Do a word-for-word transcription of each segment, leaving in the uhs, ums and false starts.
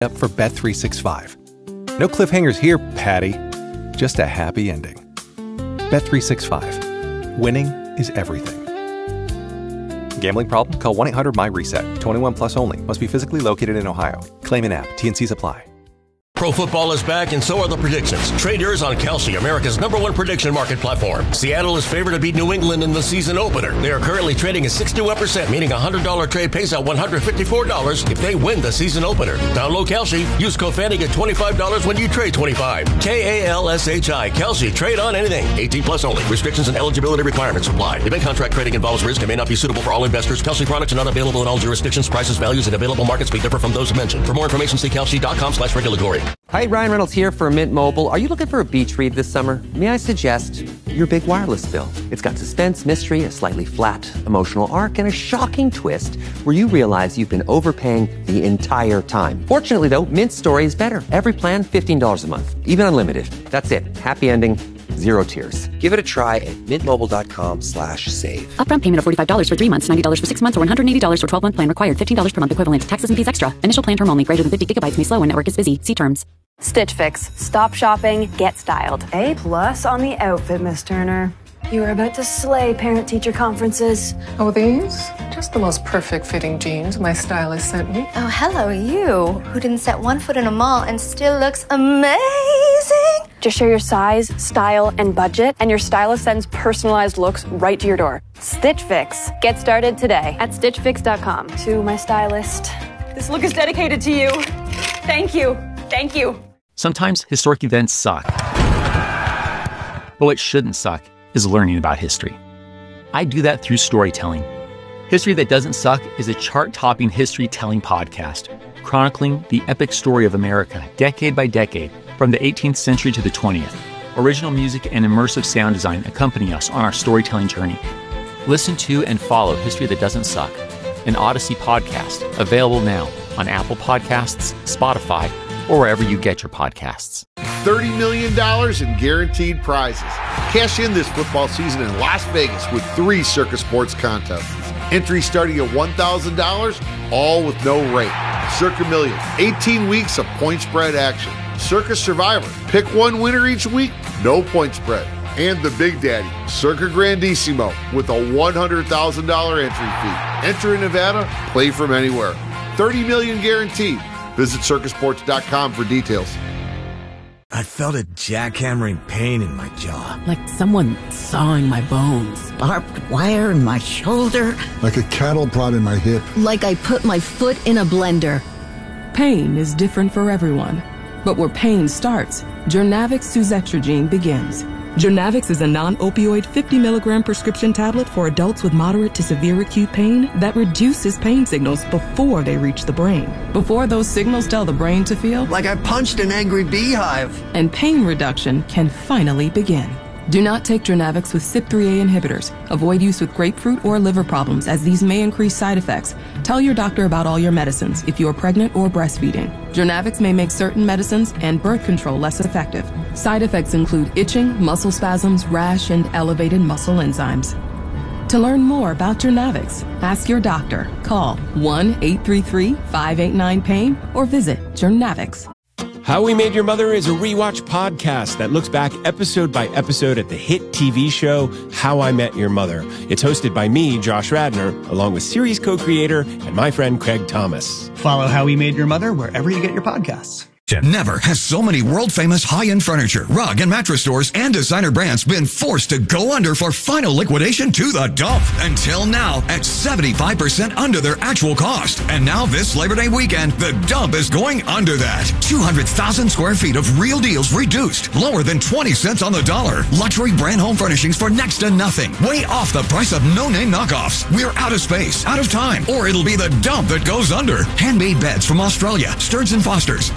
Up for Bet three sixty-five. No cliffhangers here, Patty. Just a happy ending. Bet three sixty-five. Winning is everything. Gambling problem? Call one eight hundred my reset. twenty-one plus only. Must be physically located in Ohio. Claim in app. T N Cs apply. Pro football is back, and so are the predictions. Trade yours on Kalshi, America's number one prediction market platform. Seattle is favored to beat New England in the season opener. They are currently trading at sixty-one percent, meaning a one hundred dollars trade pays out one hundred fifty-four dollars if they win the season opener. Download Kalshi. Use code Fanny, get twenty-five dollars when you trade twenty-five. K A L S H I. Kalshi. Trade on anything. eighteen plus only. Restrictions and eligibility requirements apply. Event contract trading involves risk and may not be suitable for all investors. Kalshi products are not available in all jurisdictions. Prices, values, and available markets may differ from those mentioned. For more information, see kalshi.com slash regulatory. Hi, Ryan Reynolds here for Mint Mobile. Are you looking for a beach read this summer? May I suggest your big wireless bill? It's got suspense, mystery, a slightly flat emotional arc, and a shocking twist where you realize you've been overpaying the entire time. Fortunately, though, Mint's story is better. Every plan, fifteen dollars a month, even unlimited. That's it. Happy ending, zero tears. Give it a try at mintmobile.com slash save. Upfront payment of forty-five dollars for three months, ninety dollars for six months, or one hundred eighty dollars for twelve-month plan required. fifteen dollars per month equivalent. Taxes and fees extra. Initial plan term only. Greater than fifty gigabytes may slow when network is busy. See terms. Stitch Fix. Stop shopping, get styled. A plus on the outfit, Miss Turner. You are about to slay parent-teacher conferences. Oh, these? Just the most perfect fitting jeans my stylist sent me. Oh, hello, you, who didn't set one foot in a mall and still looks amazing. Just share your size, style, and budget, and your stylist sends personalized looks right to your door. Stitch Fix. Get started today at stitch fix dot com. To my stylist, this look is dedicated to you. Thank you. Thank you. Sometimes historic events suck. But what shouldn't suck is learning about history. I do that through storytelling. History That Doesn't Suck is a chart-topping history-telling podcast, chronicling the epic story of America, decade by decade, from the eighteenth century to the twentieth. Original music and immersive sound design accompany us on our storytelling journey. Listen to and follow History That Doesn't Suck, an Odyssey podcast, available now on Apple Podcasts, Spotify, or wherever you get your podcasts. thirty million dollars in guaranteed prizes. Cash in this football season in Las Vegas with three Circa Sports contests. Entry starting at one thousand dollars, all with no rate. Circa Million, eighteen weeks of point spread action. Circa Survivor, pick one winner each week, no point spread. And the Big Daddy, Circa Grandissimo, with a one hundred thousand dollars entry fee. Enter in Nevada, play from anywhere. thirty million dollars guaranteed. Visit circa sports dot com for details. I felt a jackhammering pain in my jaw. Like someone sawing my bones. Barbed wire in my shoulder. Like a cattle prod in my hip. Like I put my foot in a blender. Pain is different for everyone. But where pain starts, Journavx Suzetrigine begins. Journavx is a non-opioid fifty milligram prescription tablet for adults with moderate to severe acute pain that reduces pain signals before they reach the brain. Before those signals tell the brain to feel like I punched an angry beehive. And pain reduction can finally begin. Do not take Journavx with C Y P three A inhibitors. Avoid use with grapefruit or liver problems, as these may increase side effects. Tell your doctor about all your medicines if you are pregnant or breastfeeding. Journavx may make certain medicines and birth control less effective. Side effects include itching, muscle spasms, rash, and elevated muscle enzymes. To learn more about Journavx, ask your doctor. Call one eight three three, five eight nine, pain or visit Journavx. How We Made Your Mother is a rewatch podcast that looks back episode by episode at the hit T V show How I Met Your Mother. It's hosted by me, Josh Radnor, along with series co-creator and my friend Craig Thomas. Follow How We Made Your Mother wherever you get your podcasts. Never has so many world-famous high-end furniture, rug, and mattress stores and designer brands been forced to go under for final liquidation to the dump. Until now, at seventy-five percent under their actual cost. And now this Labor Day weekend, the dump is going under that. two hundred thousand square feet of real deals reduced, lower than twenty cents on the dollar. Luxury brand home furnishings for next to nothing. Way off the price of no-name knockoffs. We're out of space, out of time, or it'll be the dump that goes under. Handmade beds from Australia, Stearns and Foster's, to heirloom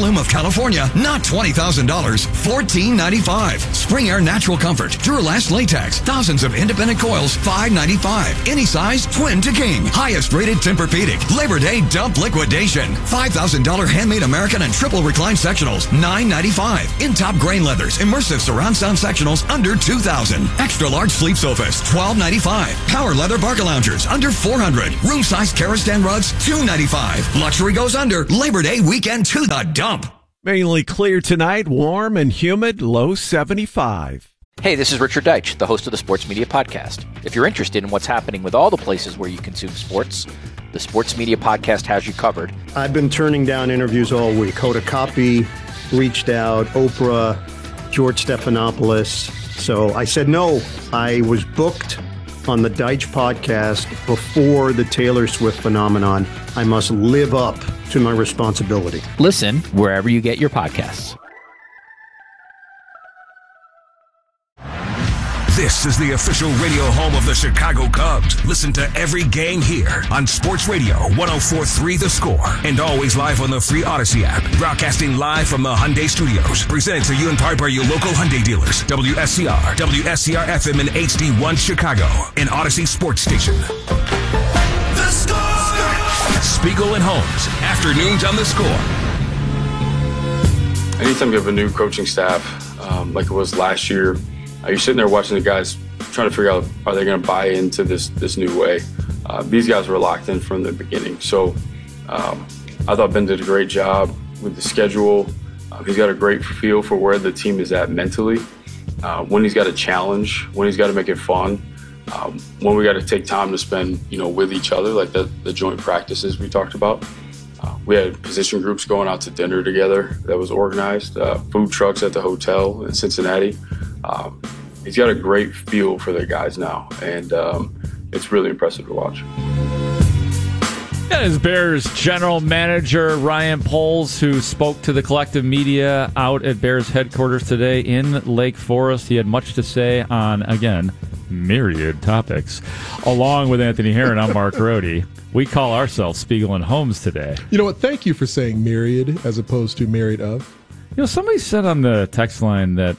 bloom of California, not twenty thousand dollars, fourteen ninety-five. Spring Air Natural Comfort, Duralast Latex, thousands of independent coils, five ninety-five. Any size, twin to king. Highest rated Tempur-Pedic. Labor Day dump liquidation. five thousand dollars handmade American and triple recline sectionals, nine ninety-five. In top grain leathers, immersive surround sound sectionals, under two thousand. Extra large sleep sofas, twelve ninety-five. Power leather Barca loungers, under four hundred. Room size Karastan rugs, two ninety-five. Luxury goes under. Labor Day weekend to the dump. Mainly clear tonight, warm and humid, low seventy-five. Hey, this is Richard Deitch, the host of the Sports Media Podcast. If you're interested in what's happening with all the places where you consume sports, the Sports Media Podcast has you covered. I've been turning down interviews all week. Hoda Kotb reached out, Oprah, George Stephanopoulos. So I said no. I was booked on the Deitch podcast before the Taylor Swift phenomenon. I must live up to my responsibility. Listen wherever you get your podcasts. This is the official radio home of the Chicago Cubs. Listen to every game here on Sports Radio one oh four point three The Score and always live on the free Odyssey app. Broadcasting live from the Hyundai Studios. Presented to you in part by your local Hyundai dealers. W S C R, W S C R F M and H D one Chicago, an Odyssey sports station. The Score! Spiegel and Holmes, afternoons on The Score. Anytime you have a new coaching staff, um, like it was last year, Uh, you're sitting there watching the guys trying to figure out, are they going to buy into this this new way? Uh, these guys were locked in from the beginning. So um, I thought Ben did a great job with the schedule. Uh, he's got a great feel for where the team is at mentally, uh, when he's got a challenge, when he's got to make it fun, um, when we got to take time to spend, you know, with each other, like the, the joint practices we talked about. Uh, we had position groups going out to dinner together that was organized, uh, food trucks at the hotel in Cincinnati. Um, he's got a great feel for the guys now, and um, it's really impressive to watch. That is Bears general manager Ryan Poles, who spoke to the collective media out at Bears headquarters today in Lake Forest. He had much to say on, again, myriad topics. Along with Anthony Herron, I'm Mark Rohde. We call ourselves Spiegel and Holmes today. You know what? Thank you for saying myriad as opposed to myriad of. You know, somebody said on the text line that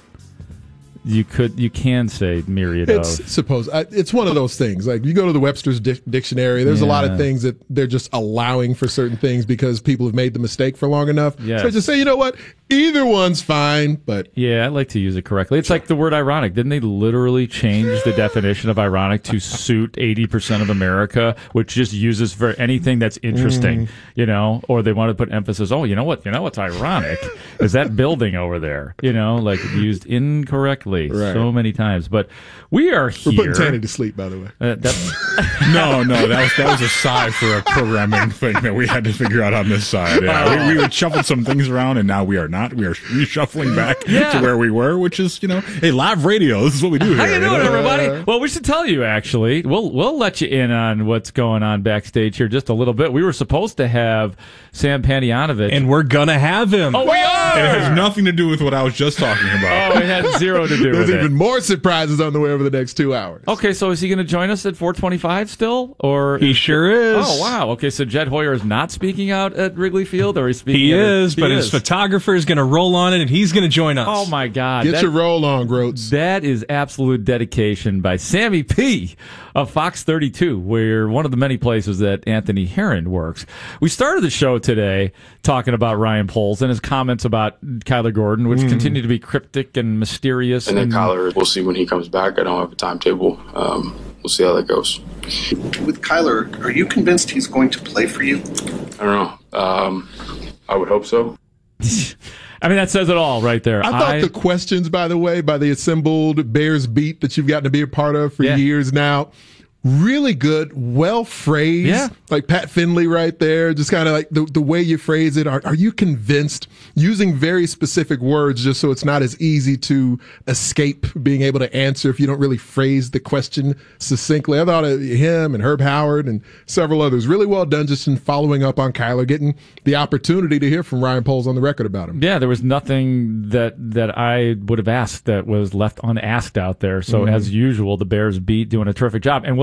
You could, you can say myriad it's, of. Suppose I, it's one of those things. Like you go to the Webster's di- dictionary. There's yeah. a lot of things that they're just allowing for certain things because people have made the mistake for long enough. Yes. So I just say, you know what? Either one's fine. But yeah, I like to use it correctly. It's like the word ironic. Didn't they literally change the definition of ironic to suit eighty percent of America, which just uses for anything that's interesting, mm. you know? Or they want to put emphasis. Oh, you know what? You know what's ironic is that building over there. You know, like used incorrectly. Right. So many times, but we are here. We're putting Tanny to sleep, by the way. Uh, that's no, no, that was that was a sigh for a programming thing that we had to figure out on this side. Yeah, oh. we, we would shuffle some things around, and now we are not. We are reshuffling back yeah. to where we were, which is, you know, hey, live radio. This is what we do here. How you doing, you know? everybody? Well, we should tell you actually. We'll we'll let you in on what's going on backstage here just a little bit. We were supposed to have Sam Panayotovich, and we're gonna have him. Oh, we are. And it has nothing to do with what I was just talking about. Oh, it had zero to do. There's with even it. more surprises on the way over the next two hours. Okay, so is he going to join us at four twenty-five still? Or he sure is. Oh, wow. Okay, so Jed Hoyer is not speaking out at Wrigley Field, or he's speaking He at is, a, he but is. his photographer is going to roll on it, and he's going to join us. Oh, my God. Get that, your roll on, Groats. That is absolute dedication by Sammy P. of Fox thirty-two, where one of the many places that Anthony Herron works. We started the show today talking about Ryan Poles and his comments about Kyler Gordon, which mm. continue to be cryptic and mysterious. And then and, Kyler, we'll see when he comes back. I don't have a timetable. Um, we'll see how that goes. With Kyler, are you convinced he's going to play for you? I don't know. Um, I would hope so. I mean, that says it all right there. I thought I, the questions, by the way, by the assembled Bears beat that you've gotten to be a part of for yeah. years now, really good, well phrased. Yeah. Like Pat Finley right there, just kind of like the, the way you phrase it. Are, are you convinced, using very specific words just so it's not as easy to escape being able to answer if you don't really phrase the question succinctly? I thought of him and Herb Howard and several others. Really well done just in following up on Kyler, getting the opportunity to hear from Ryan Poles on the record about him. Yeah, there was nothing that, that I would have asked that was left unasked out there. So mm-hmm. as usual, the Bears beat doing a terrific job. And we'll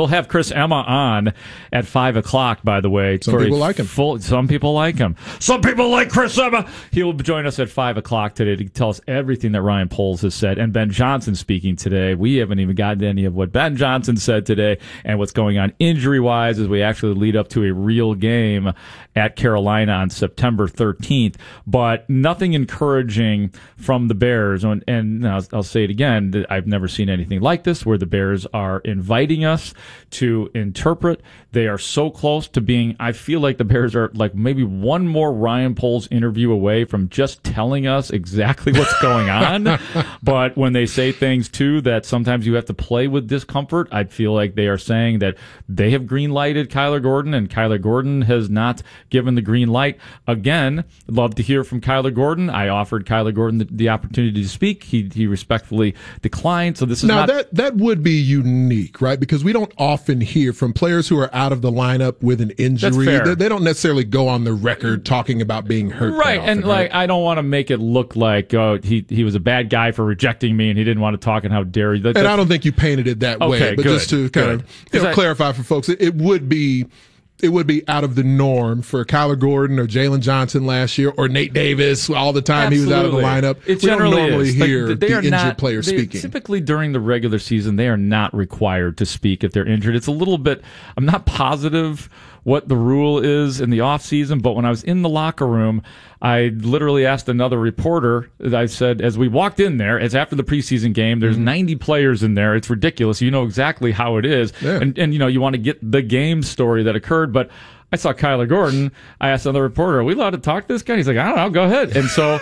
we'll have Chris Emma on at five o'clock, by the way. Some people like him. Full, some people like him. Some people like Chris Emma. He will join us at five o'clock today to tell us everything that Ryan Poles has said. And Ben Johnson speaking today. We haven't even gotten to any of what Ben Johnson said today and what's going on injury-wise as we actually lead up to a real game at Carolina on September thirteenth. But nothing encouraging from the Bears. And, and I'll, I'll say it again, that I've never seen anything like this where the Bears are inviting us to interpret. They are so close to being, I feel like the Bears are like maybe one more Ryan Poles interview away from just telling us exactly what's going on. But when they say things, too, that sometimes you have to play with discomfort, I feel like they are saying that they have green-lighted Kyler Gordon, and Kyler Gordon has not given the green light. Again, love to hear from Kyler Gordon. I offered Kyler Gordon the, the opportunity to speak. He he respectfully declined. So this is now not... that that would be unique, right? Because we don't often hear from players who are out of the lineup with an injury. They, they don't necessarily go on the record talking about being hurt. Right, often, and like right? I don't want to make it look like oh he he was a bad guy for rejecting me and he didn't want to talk and how dare you. That, and I don't think you painted it that okay, way. But good, just to kind good. of you know, I, clarify for folks, it, it would be. It would be out of the norm for Kyler Gordon or Jalen Johnson last year or Nate Davis all the time Absolutely. He was out of the lineup. It we generally don't normally is. hear like, they the are injured not, player they, speaking. Typically during the regular season, they are not required to speak if they're injured. It's a little bit, I'm not positive what the rule is in the offseason, but when I was in the locker room, I literally asked another reporter, I said, as we walked in there, as after the preseason game, there's mm-hmm. ninety players in there. It's ridiculous. You know exactly how it is. Yeah. And, and, you know, you want to get the game story that occurred, but I saw Kyler Gordon. I asked another reporter, are we allowed to talk to this guy? He's like, I don't know, go ahead. And so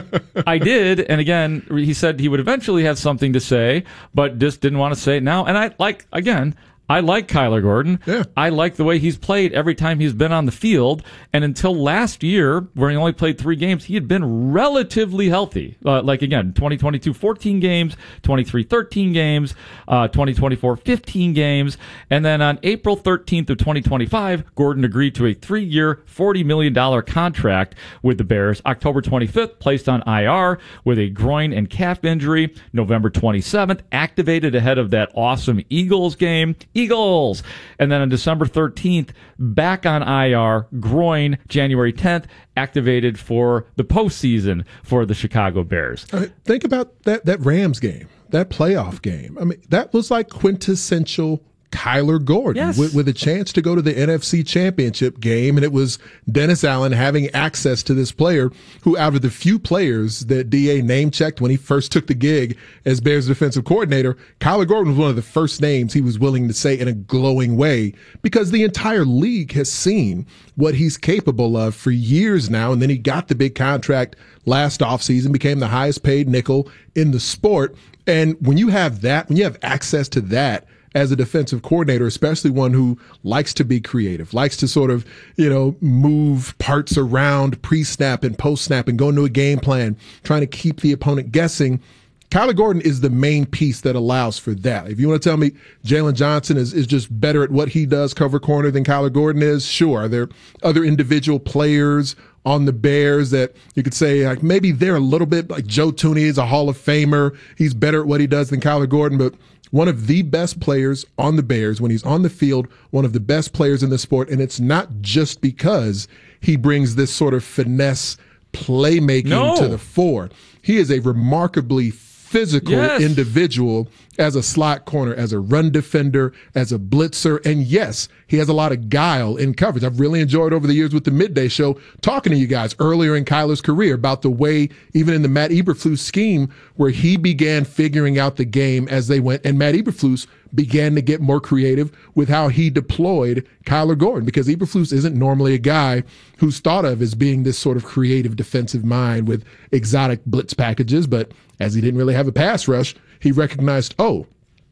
I did. And again, he said he would eventually have something to say, but just didn't want to say it now. And I like, again, I like Kyler Gordon. Yeah. I like the way he's played every time he's been on the field. And until last year, where he only played three games, he had been relatively healthy. Uh, like, again, twenty twenty-two, fourteen games, twenty-three, thirteen games, uh, twenty twenty-four, fifteen games. And then on April thirteenth of twenty twenty-five, Gordon agreed to a three-year, forty million dollars contract with the Bears. October twenty-fifth, placed on I R with a groin and calf injury. November twenty-seventh, activated ahead of that awesome Eagles game. Eagles. And then on December thirteenth, back on I R, groin, January tenth, activated for the postseason for the Chicago Bears. I mean, think about that, that Rams game, that playoff game. I mean, that was like quintessential Kyler Gordon yes. with, with a chance to go to the N F C Championship game. And it was Dennis Allen having access to this player who, out of the few players that D A name checked when he first took the gig as Bears defensive coordinator, Kyler Gordon was one of the first names he was willing to say in a glowing way because the entire league has seen what he's capable of for years now. And then he got the big contract last offseason, became the highest paid nickel in the sport. And when you have that, when you have access to that, as a defensive coordinator, especially one who likes to be creative, likes to sort of, you know, move parts around pre-snap and post-snap and go into a game plan, trying to keep the opponent guessing. Kyler Gordon is the main piece that allows for that. If you want to tell me Jalen Johnson is, is just better at what he does cover corner than Kyler Gordon is, sure. Are there other individual players on the Bears that you could say like maybe they're a little bit like Joe Thuney is a Hall of Famer. He's better at what he does than Kyler Gordon, but one of the best players on the Bears when he's on the field, one of the best players in the sport. And it's not just because he brings this sort of finesse playmaking no. to the fore. He is a remarkably physical yes. individual as a slot corner, as a run defender, as a blitzer. And yes, he has a lot of guile in coverage. I've really enjoyed over the years with the Midday Show talking to you guys earlier in Kyler's career about the way, even in the Matt Eberflus scheme, where he began figuring out the game as they went. And Matt Eberflus began to get more creative with how he deployed Kyler Gordon, because Eberflus isn't normally a guy who's thought of as being this sort of creative defensive mind with exotic blitz packages. But as he didn't really have a pass rush, he recognized, oh,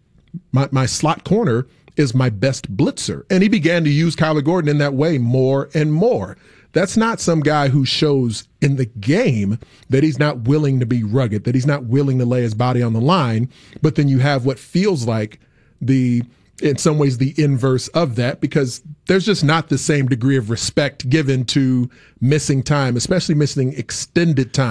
my, my slot corner is my best blitzer. And he began to use Kyler Gordon in that way more and more. That's not some guy who shows in the game that he's not willing to be rugged, that he's not willing to lay his body on the line. But then you have what feels like the, in some ways, the inverse of that, because there's just not the same degree of respect given to missing time, especially missing extended time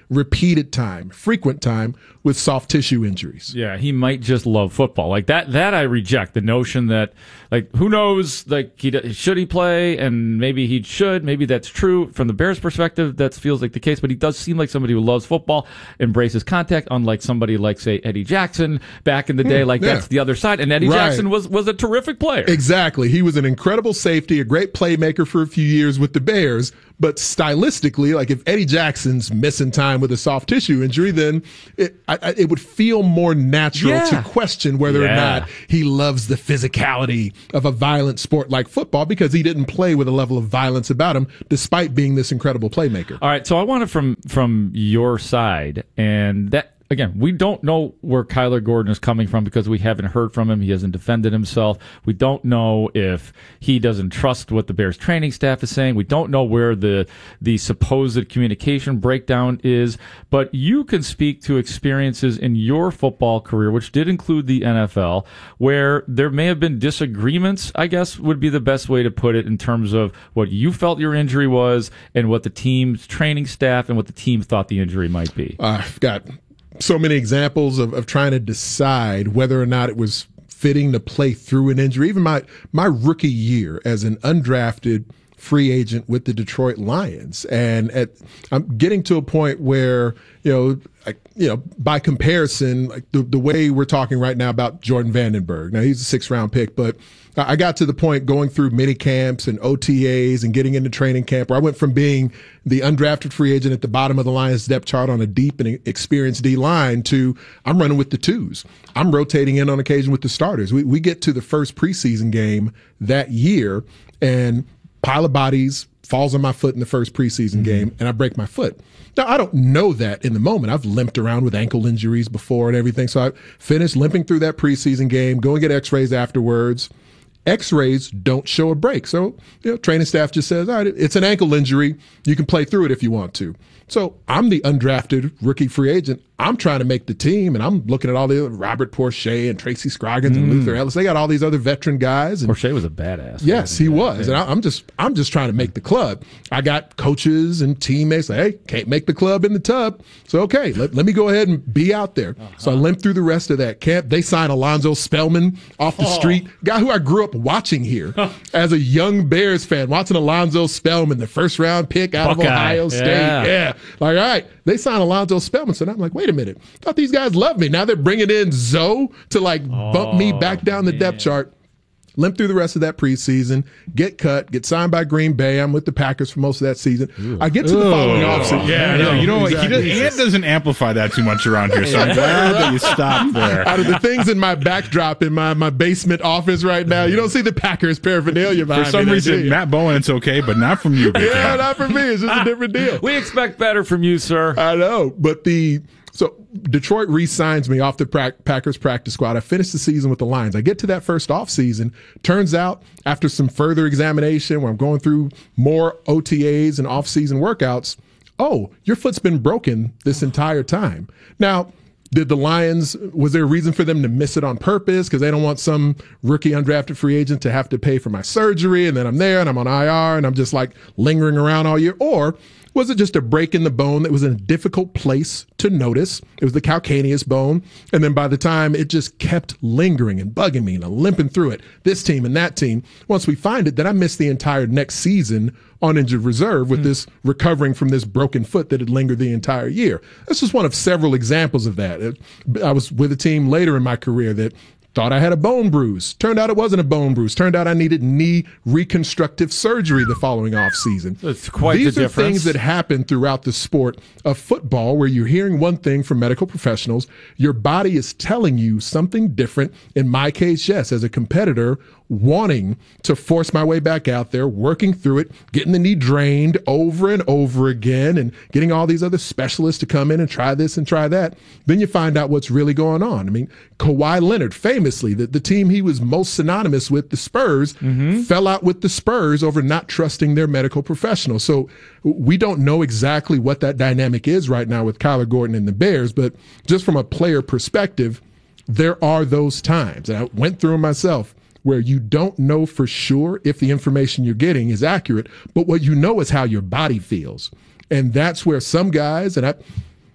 repeated time, frequent time with soft tissue injuries. Yeah, he might just love football. Like that that I reject. The notion that, like, who knows, like, he should he play, and maybe he should. Maybe that's true. From the Bears' perspective, that feels like the case, but he does seem like somebody who loves football, embraces contact, unlike somebody like, say, Eddie Jackson back in the day. Like, yeah. That's the other side. And Eddie right. Jackson was, was a terrific player. Exactly. He was an incredible safety, a great playmaker for a few years with the Bears. But stylistically, like if Eddie Jackson's missing time with a soft tissue injury, then it I, it would feel more natural yeah. to question whether yeah. or not he loves the physicality of a violent sport like football, because he didn't play with a level of violence about him, despite being this incredible playmaker. All right, so I want it from from your side, and that. Again, we don't know where Kyler Gordon is coming from because we haven't heard from him. He hasn't defended himself. We don't know if he doesn't trust what the Bears training staff is saying. We don't know where the the supposed communication breakdown is. But you can speak to experiences in your football career, which did include the N F L, where there may have been disagreements, I guess would be the best way to put it, in terms of what you felt your injury was and what the team's training staff and what the team thought the injury might be. Uh, I've got so many examples of, of trying to decide whether or not it was fitting to play through an injury. Even my, my rookie year as an undrafted free agent with the Detroit Lions. And at, I'm getting to a point where, you know, like, you know, by comparison, like the, the way we're talking right now about Jordan Vandenberg. Now, he's a sixth round pick, but I got to the point going through mini camps and O T As and getting into training camp where I went from being the undrafted free agent at the bottom of the Lions depth chart on a deep and experienced D line to I'm running with the twos. I'm rotating in on occasion with the starters. We, we get to the first preseason game that year, and pile of bodies falls on my foot in the first preseason mm-hmm. game, and I break my foot. Now, I don't know that in the moment. I've limped around with ankle injuries before and everything. So I finished limping through that preseason game, go and get x-rays afterwards. X-rays don't show a break. So, you know, training staff just says, all right, it's an ankle injury. You can play through it if you want to. So I'm the undrafted rookie free agent. I'm trying to make the team, and I'm looking at all the Robert Porsche and Tracy Scroggins mm. and Luther Ellis. They got all these other veteran guys. And Porsche was a badass. Yes, he was. Yeah. And I, I'm just I'm just trying to make the club. I got coaches and teammates like, hey, can't make the club in the tub. So, okay, let, let me go ahead and be out there. Uh-huh. So I limped through the rest of that camp. They signed Alonzo Spellman off the oh. street, guy who I grew up watching here as a young Bears fan, watching Alonzo Spellman, the first round pick out Buckeye. of Ohio State. Yeah. yeah. Like, all right, they signed Alonzo Spellman. So now I'm like, wait a minute. I thought these guys loved me. Now they're bringing in Zoe to like oh, bump me back down the man. depth chart. Limp through the rest of that preseason, get cut, get signed by Green Bay. I'm with the Packers for most of that season. Ooh. I get to the Ooh. following offseason. Yeah, no, you know what? Exactly. He does, Ant doesn't amplify that too much around here, so I'm glad that you stopped there. Out of the things in my backdrop in my, my basement office right now, you don't see the Packers paraphernalia behind me. For some me, reason, Matt Bowen, it's okay, but not from you. Big yeah, not from me. It's just a different deal. We expect better from you, sir. I know, but the... So Detroit re-signs me off the pra- Packers practice squad. I finished the season with the Lions. I get to that first offseason. Turns out, after some further examination, where I'm going through more O T As and off-season workouts, oh, your foot's been broken this entire time. Now, did the Lions, was there a reason for them to miss it on purpose? Because they don't want some rookie undrafted free agent to have to pay for my surgery, and then I'm there and I'm on I R and I'm just like lingering around all year? Or was it just a break in the bone that was in a difficult place to notice? It was the calcaneus bone. And then by the time it just kept lingering and bugging me and I'm limping through it, this team and that team. Once we find it, then I missed the entire next season on injured reserve with mm. this recovering from this broken foot that had lingered the entire year. That's just one of several examples of that. I was with a team later in my career that thought I had a bone bruise. Turned out it wasn't a bone bruise. Turned out I needed knee reconstructive surgery the following offseason. That's quite These the are difference. things that happen throughout the sport of football where you're hearing one thing from medical professionals. Your body is telling you something different. In my case, yes, as a competitor, wanting to force my way back out there, working through it, getting the knee drained over and over again, and getting all these other specialists to come in and try this and try that. Then you find out what's really going on. I mean, Kawhi Leonard, famously, the, the team he was most synonymous with, the Spurs, mm-hmm. fell out with the Spurs over not trusting their medical professionals. So we don't know exactly what that dynamic is right now with Kyler Gordon and the Bears, but just from a player perspective, there are those times, and I went through them myself, where you don't know for sure if the information you're getting is accurate, but what you know is how your body feels. And that's where some guys, and I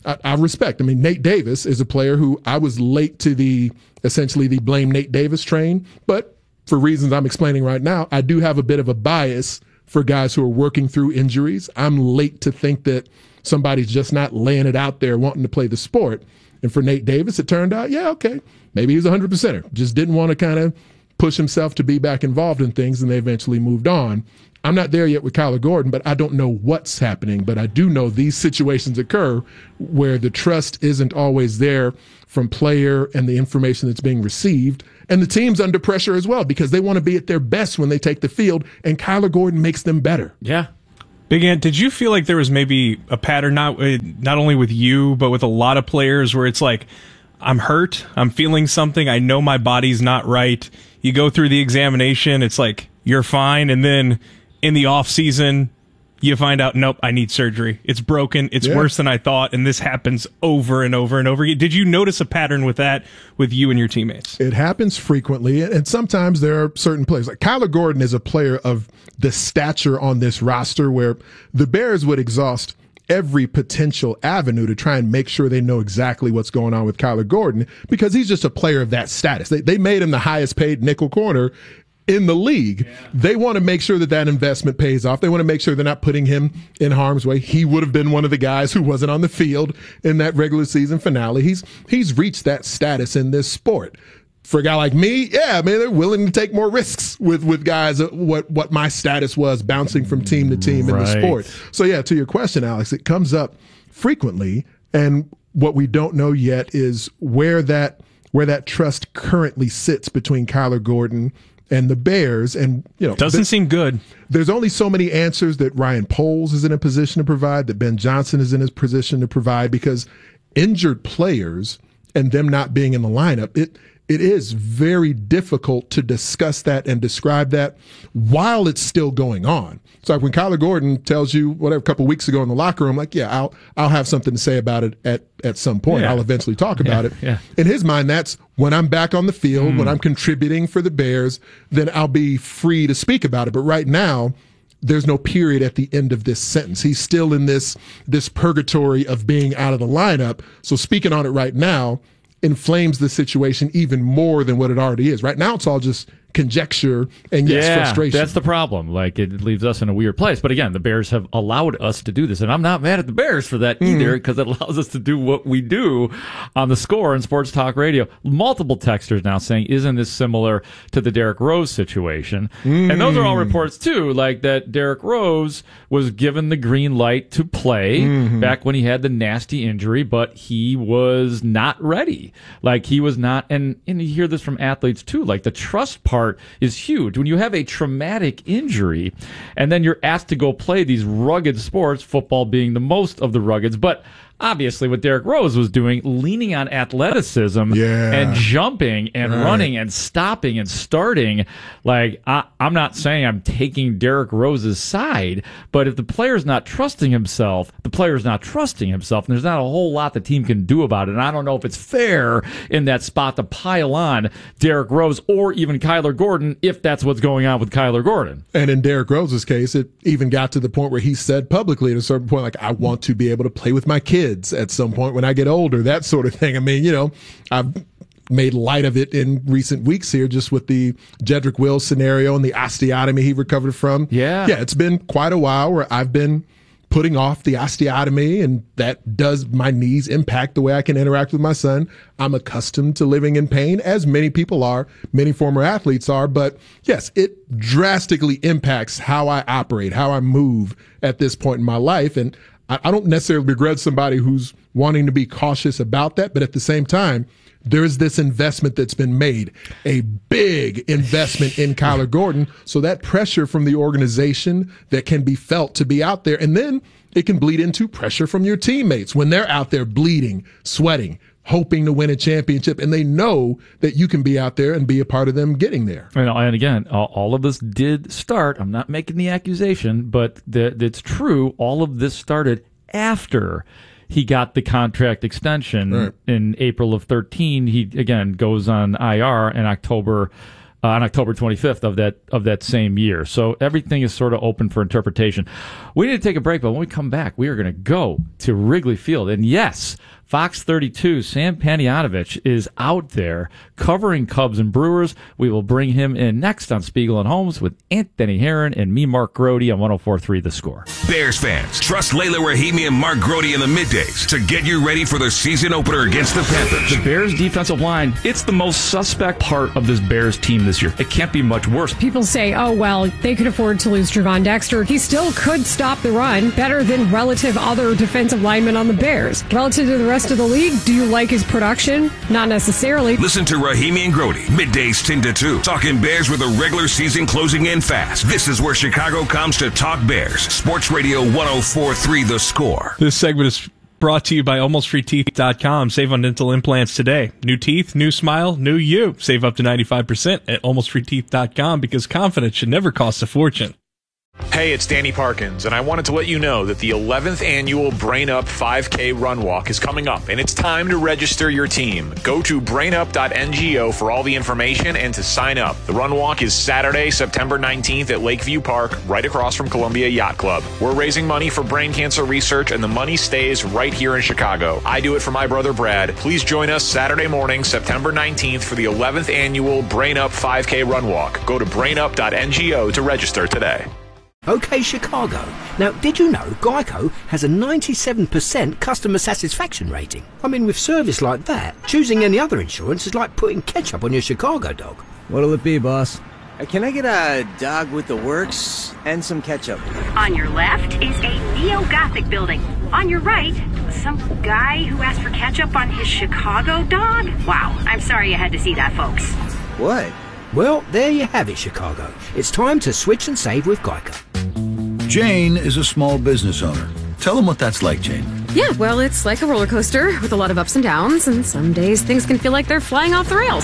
I, I respect. I mean, Nate Davis is a player who I was late to the essentially the blame Nate Davis train, but for reasons I'm explaining right now, I do have a bit of a bias for guys who are working through injuries. I'm late to think that somebody's just not laying it out there wanting to play the sport. And for Nate Davis, it turned out, yeah, okay, maybe he's a hundred percenter. Just didn't want to kind of push himself to be back involved in things, and they eventually moved on. I'm not there yet with Kyler Gordon, but I don't know what's happening. But I do know these situations occur where the trust isn't always there from player and the information that's being received. And the team's under pressure as well because they want to be at their best when they take the field, and Kyler Gordon makes them better. Yeah. Big Ant, did you feel like there was maybe a pattern, not not only with you, but with a lot of players where it's like, I'm hurt, I'm feeling something, I know my body's not right. You go through the examination, it's like, you're fine, and then in the off season, you find out, nope, I need surgery. It's broken. It's yeah. worse than I thought. And this happens over and over and over again. Did you notice a pattern with that with you and your teammates? It happens frequently. And sometimes there are certain players. Like Kyler Gordon is a player of the stature on this roster where the Bears would exhaust every potential avenue to try and make sure they know exactly what's going on with Kyler Gordon because he's just a player of that status. They, they made him the highest paid nickel corner in the league. Yeah. They want to make sure that that investment pays off. They want to make sure they're not putting him in harm's way. He would have been one of the guys who wasn't on the field in that regular season finale. He's he's reached that status in this sport. For a guy like me, yeah, I mean, they're willing to take more risks with, with guys, uh, what, what my status was bouncing from team to team right. in the sport. So, yeah, to your question, Alex, it comes up frequently. And what we don't know yet is where that where that trust currently sits between Kyler Gordon and the Bears. And, you know, doesn't seem good. There's only so many answers that Ryan Poles is in a position to provide, that Ben Johnson is in his position to provide, because injured players and them not being in the lineup, it it is very difficult to discuss that and describe that while it's still going on. So like when Kyler Gordon tells you whatever a couple weeks ago in the locker room, like, yeah, I'll I'll have something to say about it at, at some point. Yeah. I'll eventually talk about yeah. it. Yeah. In his mind, that's when I'm back on the field, mm. when I'm contributing for the Bears, then I'll be free to speak about it. But right now, there's no period at the end of this sentence. He's still in this this purgatory of being out of the lineup. So speaking on it right now inflames the situation even more than what it already is. Right now, it's all just conjecture and yes, yeah, frustration. That's the problem. Like, it leaves us in a weird place. But again, the Bears have allowed us to do this, and I'm not mad at the Bears for that either, because mm. it allows us to do what we do on the Score and Sports Talk Radio. Multiple texters now saying, isn't this similar to the Derrick Rose situation? Mm. And those are all reports too, like that Derrick Rose was given the green light to play mm-hmm. back when he had the nasty injury, but he was not ready. Like, he was not, and, and you hear this from athletes too, like the trust part is huge. When you have a traumatic injury and then you're asked to go play these rugged sports, football being the most of the ruggeds, but obviously what Derrick Rose was doing, leaning on athleticism yeah. and jumping and right. running and stopping and starting. Like, I, I'm not saying I'm taking Derrick Rose's side, but if the player's not trusting himself, the player's not trusting himself, and there's not a whole lot the team can do about it. And I don't know if it's fair in that spot to pile on Derrick Rose or even Kyler Gordon if that's what's going on with Kyler Gordon. And in Derrick Rose's case, it even got to the point where he said publicly at a certain point, like, I want to be able to play with my kids at some point when I get older, that sort of thing. I mean, you know, I've made light of it in recent weeks here just with the Jedrick Wills scenario and the osteotomy he recovered from. Yeah. Yeah, it's been quite a while where I've been putting off the osteotomy, and that does my knees impact the way I can interact with my son. I'm accustomed to living in pain, as many people are, many former athletes are, but yes, it drastically impacts how I operate, how I move at this point in my life. And I don't necessarily begrudge somebody who's wanting to be cautious about that, but at the same time, there is this investment that's been made, a big investment in Kyler Gordon. So that pressure from the organization that can be felt to be out there, and then it can bleed into pressure from your teammates when they're out there bleeding, sweating, hoping to win a championship, and they know that you can be out there and be a part of them getting there. And, and again, all of this did start, I'm not making the accusation, but the, it's true, all of this started after he got the contract extension right. in April of thirteen. He, again, goes on I R in October uh, on October twenty-fifth of that of that same year. So everything is sort of open for interpretation. We need to take a break, but when we come back, we are going to go to Wrigley Field. And yes, Fox thirty-two, Sam Panayotovich is out there covering Cubs and Brewers. We will bring him in next on Spiegel and Holmes with Anthony Herron and me, Mark Grody, on one oh four point three The Score. Bears fans, trust Layla Rahimi and Mark Grody in the middays to get you ready for the season opener against the Panthers. The Bears defensive line, it's the most suspect part of this Bears team this year. It can't be much worse. People say, oh, well, they could afford to lose Javon Dexter. He still could stop the run better than relative other defensive linemen on the Bears. Relative to the rest of the league, do you like his production? Not necessarily. Listen to Rahimi and Grody, middays ten to two, talking Bears with a regular season closing in fast. This is where Chicago comes to talk Bears. Sports Radio one oh four point three The Score. This segment is brought to you by almost free teeth dot com. Save on dental implants today. New teeth, new smile, new you. Save up to ninety-five percent at almost free teeth dot com because confidence should never cost a fortune. Hey, it's Danny Parkins, and I wanted to let you know that the eleventh annual Brain Up five K Run Walk is coming up, and it's time to register your team. Go to brain up dot n g o for all the information and to sign up. The Run Walk is Saturday, September nineteenth at Lakeview Park, right across from Columbia Yacht Club. We're raising money for brain cancer research, and the money stays right here in Chicago. I do it for my brother Brad. Please join us Saturday morning, September nineteenth for the eleventh annual Brain Up five K Run Walk. Go to brain up dot n g o to register today. Okay, Chicago. Now, did you know Geico has a ninety-seven percent customer satisfaction rating? I mean, with service like that, choosing any other insurance is like putting ketchup on your Chicago dog. What'll it be, boss? Uh, can I get a dog with the works and some ketchup? On your left is a neo-Gothic building. On your right, some guy who asked for ketchup on his Chicago dog? Wow, I'm sorry you had to see that, folks. What? Well, there you have it, Chicago. It's time to switch and save with Geico. Jane is a small business owner. Tell them what that's like, Jane. Yeah, well, it's like a roller coaster with a lot of ups and downs, and some days things can feel like they're flying off the rails.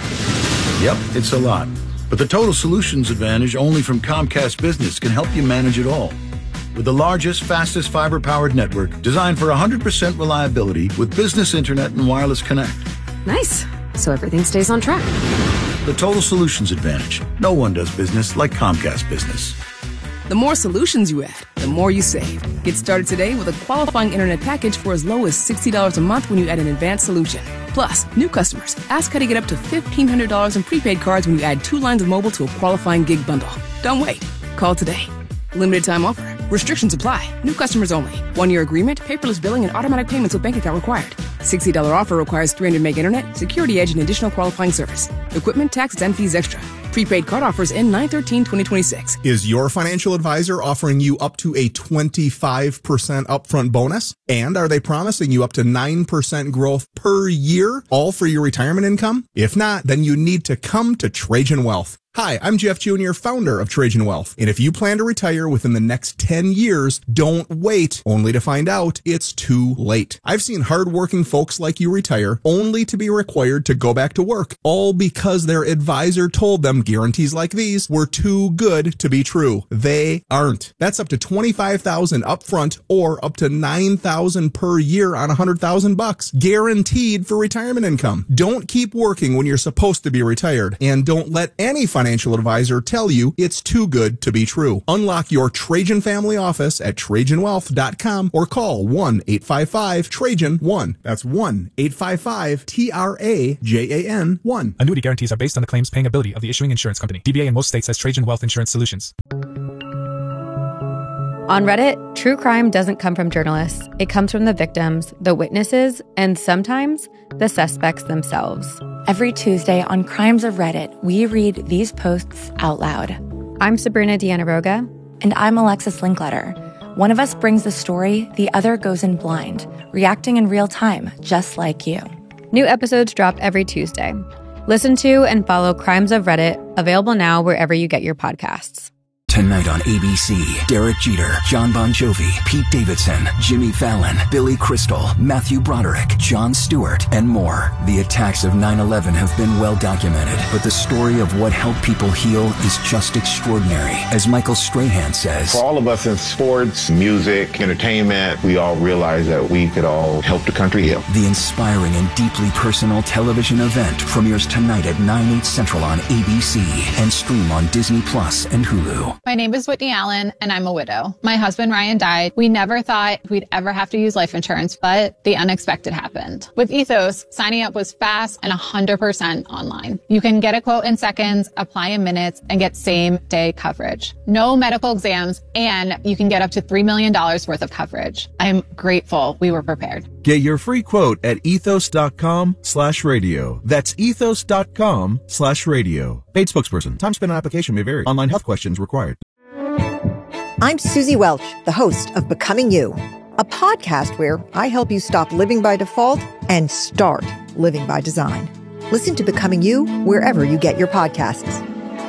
Yep, it's a lot. But the Total Solutions Advantage only from Comcast Business can help you manage it all. With the largest, fastest fiber-powered network designed for one hundred percent reliability with business internet and wireless connect. Nice. So everything stays on track. The Total Solutions Advantage. No one does business like Comcast Business. The more solutions you add, the more you save. Get started today with a qualifying internet package for as low as sixty dollars a month when you add an advanced solution. Plus, new customers, ask how to get up to fifteen hundred dollars in prepaid cards when you add two lines of mobile to a qualifying gig bundle. Don't wait. Call today. Limited time offer. Restrictions apply. New customers only. One-year agreement, paperless billing, and automatic payments with bank account required. sixty dollars offer requires three hundred meg internet, security edge, and additional qualifying service. Equipment, taxes, and fees extra. Prepaid card offers end nine thirteen twenty twenty-six. Is your financial advisor offering you up to a twenty-five percent upfront bonus? And are they promising you up to nine percent growth per year, all for your retirement income? If not, then you need to come to Trajan Wealth. Hi, I'm Jeff Junior, founder of Trajan Wealth. And if you plan to retire within the next ten years, don't wait only to find out it's too late. I've seen hardworking folks like you retire only to be required to go back to work, all because their advisor told them guarantees like these were too good to be true. They aren't. That's up to twenty-five thousand dollars upfront or up to nine thousand dollars per year on one hundred thousand bucks, guaranteed for retirement income. Don't keep working when you're supposed to be retired, and don't let any financial advisor tell you it's too good to be true. Unlock your Trajan family office at trajan wealth dot com or call one eight five five Trajan one. That's one eight five five T R A J A N one. Annuity guarantees are based on the claims paying ability of the issuing insurance company. D B A in most states has Trajan Wealth Insurance Solutions. On Reddit, true crime doesn't come from journalists. It comes from the victims, the witnesses, and sometimes the suspects themselves. Every Tuesday on Crimes of Reddit, we read these posts out loud. I'm Sabrina Dianaroga. And I'm Alexis Linkletter. One of us brings the story, the other goes in blind, reacting in real time, just like you. New episodes drop every Tuesday. Listen to and follow Crimes of Reddit, available now wherever you get your podcasts. Tonight on A B C, Derek Jeter, John Bon Jovi, Pete Davidson, Jimmy Fallon, Billy Crystal, Matthew Broderick, Jon Stewart, and more. The attacks of nine eleven have been well documented, but the story of what helped people heal is just extraordinary. As Michael Strahan says, for all of us in sports, music, entertainment, we all realize that we could all help the country heal. The inspiring and deeply personal television event premieres tonight at nine, eight central on A B C and stream on Disney Plus and Hulu. My name is Whitney Allen, and I'm a widow. My husband, Ryan, died. We never thought we'd ever have to use life insurance, but the unexpected happened. With Ethos, signing up was fast and one hundred percent online. You can get a quote in seconds, apply in minutes, and get same-day coverage. No medical exams, and you can get up to three million dollars worth of coverage. I'm grateful we were prepared. Get your free quote at ethos.com slash radio. That's ethos.com slash radio. Paid spokesperson. Time spent on application may vary. Online health questions required. I'm Susie Welch, the host of Becoming You, a podcast where I help you stop living by default and start living by design. Listen to Becoming You wherever you get your podcasts.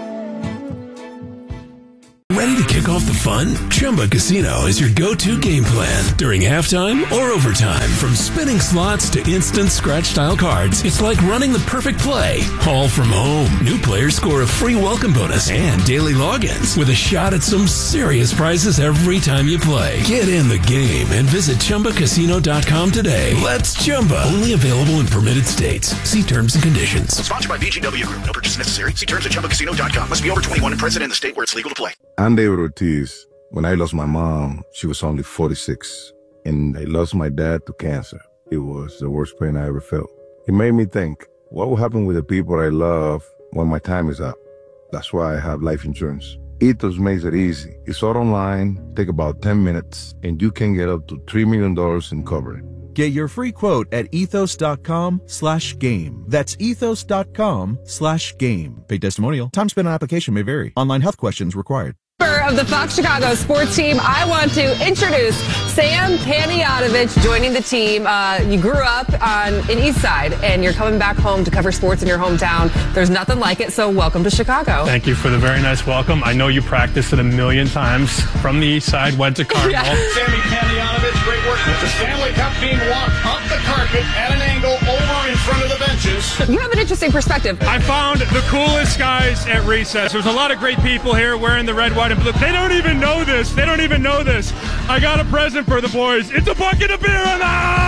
Ready to kick off the fun? Chumba Casino is your go-to game plan during halftime or overtime. From spinning slots to instant scratch-style cards, it's like running the perfect play, all from home. New players score a free welcome bonus and daily logins with a shot at some serious prizes every time you play. Get in the game and visit Chumba Casino dot com today. Let's Chumba. Only available in permitted states. See terms and conditions. Sponsored by V G W Group. No purchase necessary. See terms at Chumba Casino dot com. Must be over twenty-one and present in the state where it's legal to play. I'm David Ortiz. When I lost my mom, she was only forty-six, and I lost my dad to cancer. It was the worst pain I ever felt. It made me think, what will happen with the people I love when my time is up? That's why I have life insurance. Ethos makes it easy. It's all online, take about ten minutes, and you can get up to three million dollars in coverage. Get your free quote at ethos.com slash game. That's ethos.com slash game. Paid testimonial. Time spent on application may vary. Online health questions required. Of the Fox Chicago sports team, I want to introduce Sam Panayotovich joining the team. Uh, you grew up on in East Side, and you're coming back home to cover sports in your hometown. There's nothing like it, so welcome to Chicago. Thank you for the very nice welcome. I know you practiced it a million times. From the East Side, went to Cardinal. Yeah. Sammy Panayotovich, great work with the Stanley Cup being walked up the carpet at an angle over in front of the benches. You have an interesting perspective. I found the coolest guys at recess. There's a lot of great people here wearing the red, white, and blue. They don't even know this. They don't even know this. I got a present for the boys. It's a bucket of beer and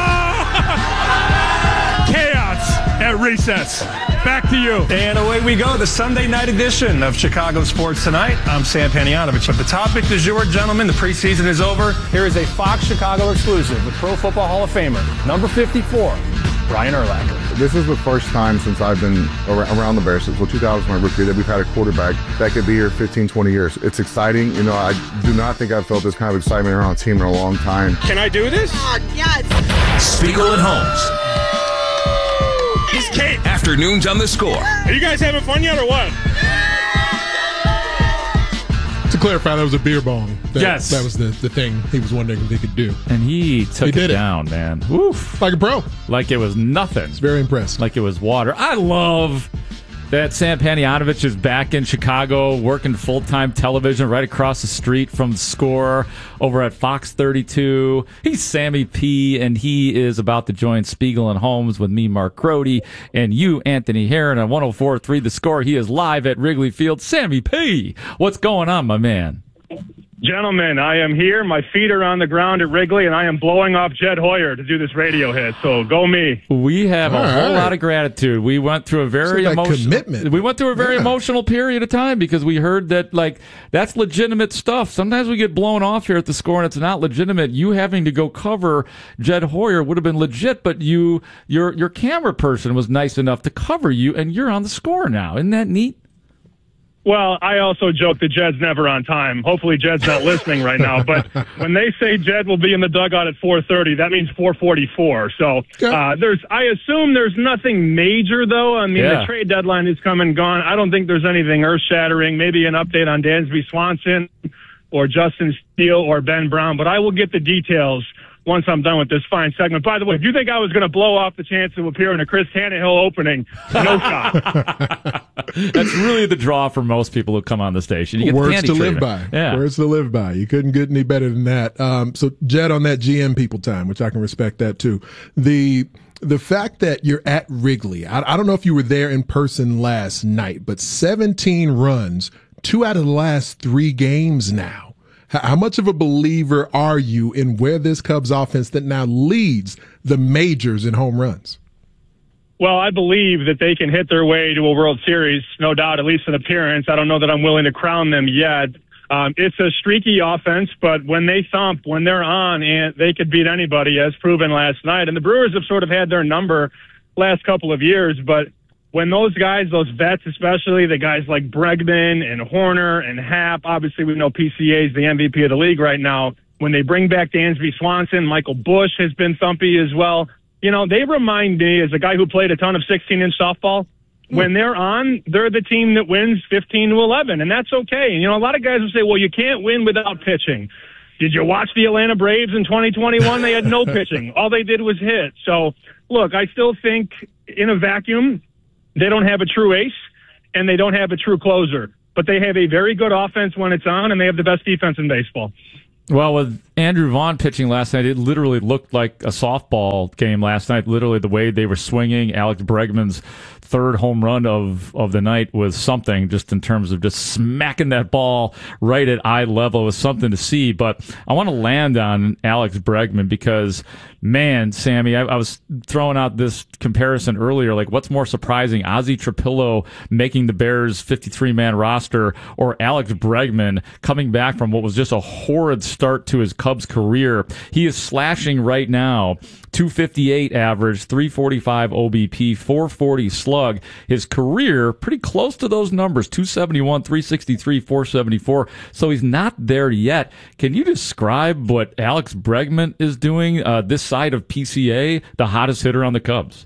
ah! Chaos at recess. Back to you. And away we go. The Sunday night edition of Chicago Sports Tonight. I'm Sam Panayotovich. But the topic du jour, gentlemen, the preseason is over. Here is a Fox Chicago exclusive with Pro Football Hall of Famer, number fifty-four, Brian Urlacher. This is the first time since I've been around the Bears, since two thousand, my rookie, that we've had a quarterback that could be here fifteen, twenty years. It's exciting. You know, I do not think I've felt this kind of excitement around a team in a long time. Can I do this? Oh, yes. Spiegel and Holmes. He's Kate. Afternoons on the Score. Are you guys having fun yet or what? To clarify, that was a beer bong. That, Yes. That was the, the thing he was wondering if he could do. And he took He it did it. down, man. Oof. Like a pro. Like it was nothing. It's very impressed. Like it was water. I love that Sam Panayotovich is back in Chicago working full-time television right across the street from the Score over at Fox thirty-two. He's Sammy P, and he is about to join Spiegel and Holmes with me, Mark Crody, and you, Anthony Herron, on one oh four point three The Score. He is live at Wrigley Field. Sammy P, what's going on, my man? Gentlemen, I am here. My feet are on the ground at Wrigley, and I am blowing off Jed Hoyer to do this radio hit. So go me. We have All a whole right. lot of gratitude. We went through a very Sounds like emotional commitment. We went through a very Yeah. emotional period of time because we heard that like that's legitimate stuff. Sometimes we get blown off here at the Score and it's not legitimate. You having to go cover Jed Hoyer would have been legit, but you your your camera person was nice enough to cover you, and you're on the Score now. Isn't that neat? Well, I also joke that Jed's never on time. Hopefully Jed's not listening right now. But when they say Jed will be in the dugout at four thirty, that means four forty-four. So uh, there's, I assume there's nothing major, though. I mean, Yeah. the trade deadline is come and gone. I don't think there's anything earth-shattering. Maybe an update on Dansby Swanson or Justin Steele or Ben Brown. But I will get the details once I'm done with this fine segment. By the way, if you think I was going to blow off the chance of appearing in a Chris Tannehill opening, no shot. That's really the draw for most people who come on the station. You get Words the candy to treatment. live by. Yeah. Words to live by. You couldn't get any better than that. Um, so, Jed, on that G M people time, which I can respect that too. The the fact that you're at Wrigley, I, I don't know if you were there in person last night, but seventeen runs, two out of the last three games now. How, how much of a believer are you in where this Cubs offense that now leads the majors in home runs? Well, I believe that they can hit their way to a World Series, no doubt, at least an appearance. I don't know that I'm willing to crown them yet. Um, it's a streaky offense, but when they thump, when they're on, and they could beat anybody, as proven last night. And the Brewers have sort of had their number last couple of years, but when those guys, those vets especially, the guys like Bregman and Horner and Happ, obviously we know P C A is the M V P of the league right now. When they bring back Dansby Swanson, Michael Busch has been thumpy as well. You know, they remind me, as a guy who played a ton of sixteen-inch softball, when they're on, they're the team that wins fifteen to eleven, and that's okay. And, you know, a lot of guys will say, well, you can't win without pitching. Did you watch the Atlanta Braves in twenty twenty-one? They had no pitching. All they did was hit. So, look, I still think in a vacuum, they don't have a true ace, and they don't have a true closer. But they have a very good offense when it's on, and they have the best defense in baseball. Well, with Andrew Vaughn pitching last night, it literally looked like a softball game last night. Literally, the way they were swinging. Alex Bregman's third home run of, of the night was something, just in terms of just smacking that ball right at eye level. It was something to see. But I want to land on Alex Bregman because, man, Sammy, I, I was throwing out this comparison earlier. Like, what's more surprising, Ozzie Trapillo making the Bears fifty-three man roster, or Alex Bregman coming back from what was just a horrid start to his Cubs career? He is slashing right now, two fifty-eight average, three forty-five O B P, four forty slug. His career, pretty close to those numbers, two seventy-one, three sixty-three, four seventy-four. So he's not there yet. Can you describe what Alex Bregman is doing uh, this side of P C A, the hottest hitter on the Cubs?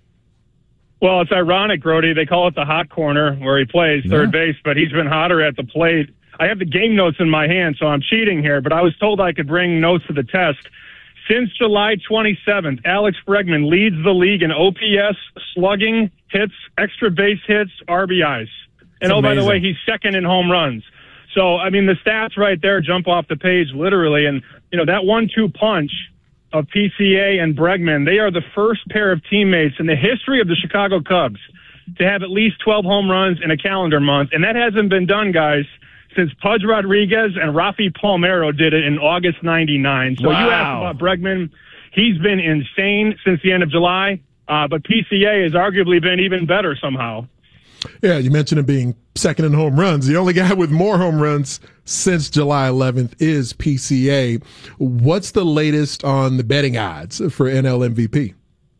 Well, it's ironic, Grody. They call it the hot corner where he plays Yeah. third base, but he's been hotter at the plate. I have the game notes in my hand, so I'm cheating here, but I was told I could bring notes to the test. Since July twenty-seventh, Alex Bregman leads the league in O P S, slugging, hits, extra base hits, R B Is. And That's oh, by the amazing. way, he's second in home runs. So, I mean, the stats right there jump off the page, literally. And, you know, that one two punch of P C A and Bregman, they are the first pair of teammates in the history of the Chicago Cubs to have at least twelve home runs in a calendar month. And that hasn't been done, guys, since Pudge Rodriguez and Rafi Palmeiro did it in August ninety-nine. So Wow. you asked about Bregman. He's been insane since the end of July, uh, but P C A has arguably been even better somehow. Yeah, you mentioned him being second in home runs. The only guy with more home runs since July eleventh is P C A. What's the latest on the betting odds for N L M V P?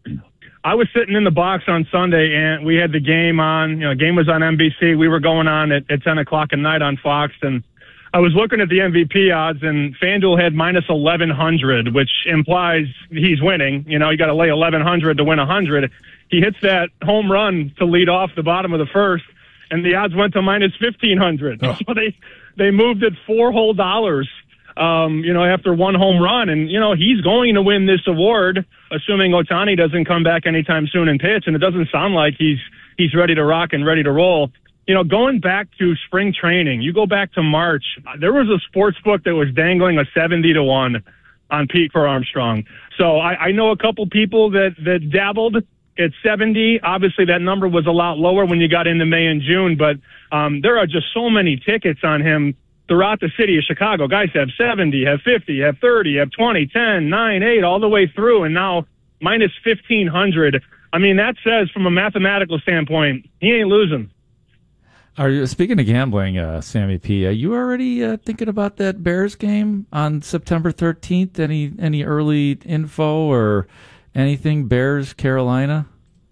I was sitting in the box on Sunday, and we had the game on. You know, game was on N B C. We were going on at, at ten o'clock at night on Fox, and I was looking at the M V P odds, and FanDuel had minus eleven hundred, which implies he's winning. You know, you got to lay eleven hundred to win one hundred. He hits that home run to lead off the bottom of the first, and the odds went to minus fifteen hundred. Oh. So they they moved it four whole dollars. Um, you know, after one home run, and, you know, he's going to win this award, assuming Ohtani doesn't come back anytime soon and pitch, and it doesn't sound like he's he's ready to rock and ready to roll. You know, going back to spring training, you go back to March, there was a sports book that was dangling a seventy to one on Pete for Armstrong. So I, I know a couple people that, that dabbled at seventy. Obviously, that number was a lot lower when you got into May and June, but um, there are just so many tickets on him throughout the city of Chicago. Guys have seventy, have fifty, have thirty, have twenty, ten, nine, eight, all the way through, and now minus fifteen hundred. I mean, that says from a mathematical standpoint, he ain't losing. Are you, speaking of gambling, uh, Sammy P, are you already uh, thinking about that Bears game on September thirteenth? Any any early info or anything, Bears, Carolina?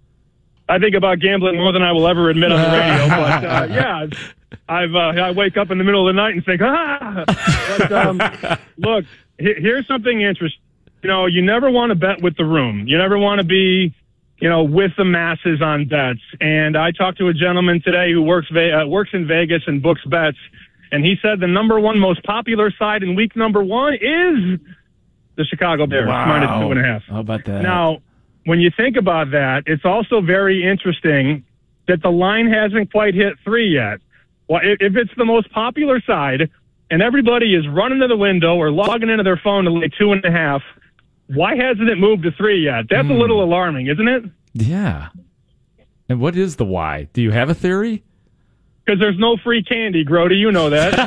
I think about gambling more than I will ever admit on the radio, but uh, yeah, I've uh, I wake up in the middle of the night and think, ah. But um, look, he- here's something interesting. You know, you never want to bet with the room. You never want to be, you know, with the masses on bets. And I talked to a gentleman today who works Ve- uh, works in Vegas and books bets, and he said the number one most popular side in week number one is the Chicago Bears, Wow. minus two and a half. How about that? Now, when you think about that, it's also very interesting that the line hasn't quite hit three yet. Well, if, if it's the most popular side and everybody is running to the window or logging into their phone to lay two and a half, why hasn't it moved to three yet? That's mm. a little alarming, isn't it? Yeah. And what is the why? Do you have a theory? Because there's no free candy, Grody. You know that.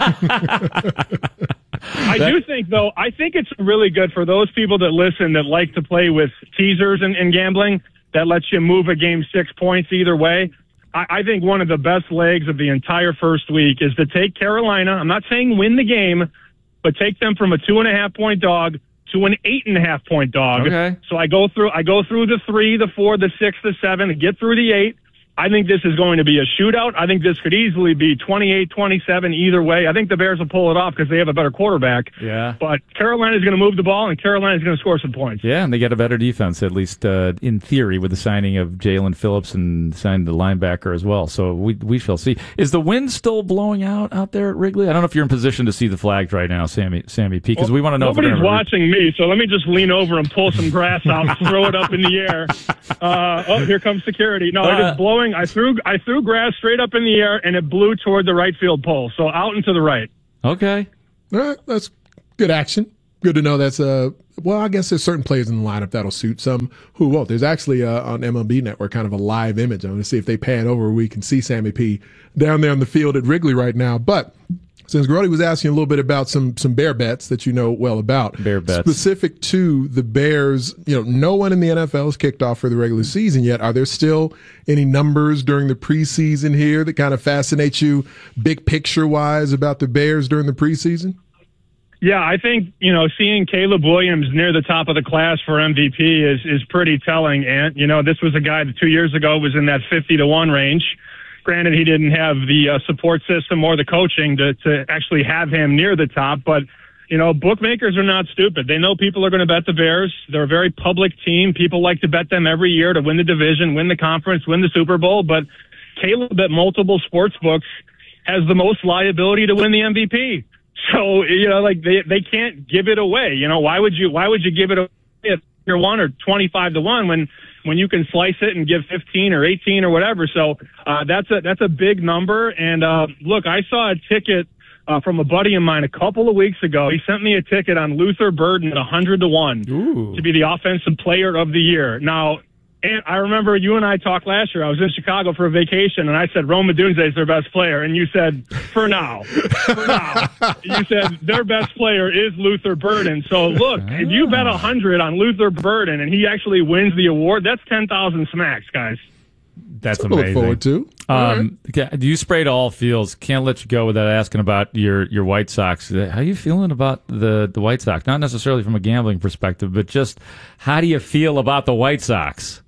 I do think, though, I think it's really good for those people that listen that like to play with teasers in, in gambling that lets you move a game six points either way. I, I think one of the best legs of the entire first week is to take Carolina. I'm not saying win the game, but take them from a two and a half point dog to an eight and a half point dog. Okay. So I go through, I go through the three, the four, the six, the seven, and get through the eight. I think this is going to be a shootout. I think this could easily be twenty-eight twenty-seven either way. I think the Bears will pull it off because they have a better quarterback. Yeah. But Carolina's going to move the ball, and Carolina's going to score some points. Yeah, and they get a better defense, at least uh, in theory, with the signing of Jalen Phillips and signing the linebacker as well. So we we shall see. Is the wind still blowing out out there at Wrigley? I don't know if you're in position to see the flags right now, Sammy Sammy P, because well, we want to know. Nobody's if we're watching me, so let me just lean over and pull some grass out and throw it up in the air. Uh, oh, here comes security. No, uh, it is blowing. I threw I threw grass straight up in the air, and it blew toward the right field pole, so out and to the right. Okay. All right, that's good action. Good to know that's uh well, I guess there's certain players in the lineup that'll suit some who won't. There's actually uh, on M L B Network kind of a live image. I'm going to see if they pan over, we can see Sammy P down there on the field at Wrigley right now. But since Grody was asking a little bit about some some Bear bets that you know well about, Bear bets specific to the Bears, you know, no one in the N F L has kicked off for the regular season yet. Are there still any numbers during the preseason here that kind of fascinate you, big picture wise, about the Bears during the preseason? Yeah, I think, you know, seeing Caleb Williams near the top of the class for M V P is is pretty telling. And, you know, this was a guy that two years ago was in that fifty to one range. Granted, he didn't have the uh, support system or the coaching to, to actually have him near the top. But, you know, bookmakers are not stupid. They know people are going to bet the Bears. They're a very public team. People like to bet them every year to win the division, win the conference, win the Super Bowl. But Caleb at multiple sports books has the most liability to win the M V P. So, you know, like they, they can't give it away. You know, why would you, why would you give it away at year one or twenty-five to one when, when you can slice it and give fifteen or eighteen or whatever. So, uh, that's a, that's a big number. And, uh, look, I saw a ticket, uh, from a buddy of mine a couple of weeks ago. He sent me a ticket on Luther Burden at a hundred to one Ooh. To be the offensive player of the year. Now, and I remember you and I talked last year. I was in Chicago for a vacation, and I said Rome Odunze is their best player, and you said, for now. For now. You said their best player is Luther Burden. So, look, if you bet one hundred on Luther Burden and he actually wins the award, that's ten thousand smacks, guys. That's Something amazing. To look forward to. Um, right. Do you spray to all fields? Can't let you go without asking about your, your White Sox. How are you feeling about the, the White Sox? Not necessarily from a gambling perspective, but just how do you feel about the White Sox?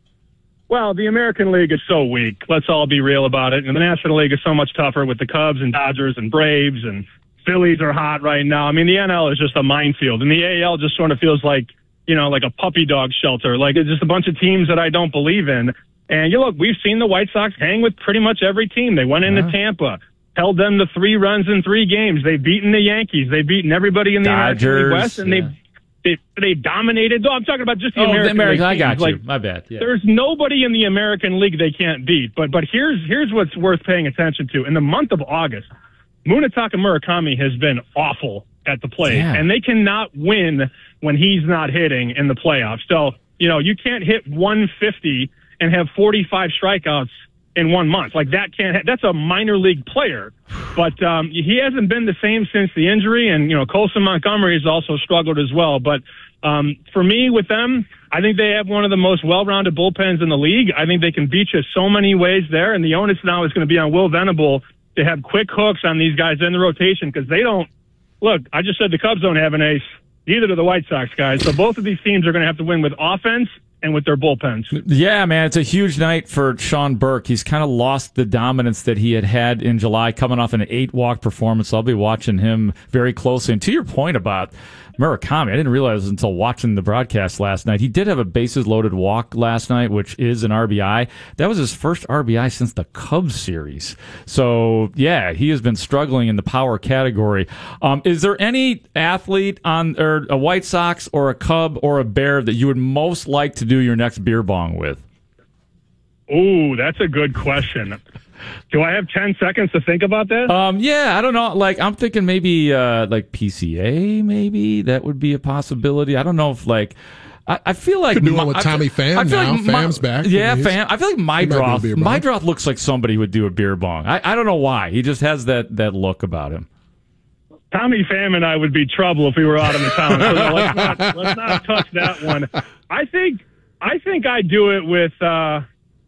Well, the American League is so weak. Let's all be real about it. And the National League is so much tougher with the Cubs and Dodgers and Braves, and Phillies are hot right now. I mean, the N L is just a minefield, and the A L just sort of feels like, you know, like a puppy dog shelter. Like it's just a bunch of teams that I don't believe in. And you look, we've seen the White Sox hang with pretty much every team. They went into yeah. Tampa, held them to three runs in three games. They've beaten the Yankees. They've beaten everybody in the Dodgers, American League West, and yeah. they've They, they dominated. No, I'm talking about just the oh, American the American, League. I got like, you. My bad. Yeah. There's nobody in the American League they can't beat. But but here's here's what's worth paying attention to. In the month of August, Munetaka Murakami has been awful at the plate, yeah. and they cannot win when he's not hitting in the playoffs. So, you know, you can't hit one fifty and have forty-five strikeouts in one month. Like that can't, ha- that's a minor league player. But um, he hasn't been the same since the injury. And, you know, Colson Montgomery has also struggled as well. But um, for me, with them, I think they have one of the most well-rounded bullpens in the league. I think they can beat you so many ways there. And the onus now is going to be on Will Venable to have quick hooks on these guys in the rotation because they don't, look, I just said the Cubs don't have an ace. Neither do the White Sox guys. So both of these teams are going to have to win with offense and with their bullpens. Yeah, man, it's a huge night for Sean Burke. He's kind of lost the dominance that he had had in July, coming off an eight-walk performance. I'll be watching him very closely. And to your point about Murakami, I didn't realize until watching the broadcast last night. He did have a bases-loaded walk last night, which is an R B I. That was his first R B I since the Cubs series. So, yeah, he has been struggling in the power category. Um, is there any athlete on or a White Sox or a Cub or a Bear that you would most like to do your next beer bong with? Ooh, that's a good question. Do I have ten seconds to think about that? Um, yeah, I don't know. Like, I'm thinking maybe uh, like P C A, maybe that would be a possibility. I don't know if like. I, I feel like could do my, one with I, Tommy Pham I feel now. Like Pham's my, back. Yeah, I mean, Pham. I feel like Mydroth. Mydroth Mydroth looks like somebody would do a beer bong. I, I don't know why. He just has that that look about him. Tommy Pham and I would be trouble if we were out in the town. So let's not let's not touch that one. I think I think I'd do it with. Uh,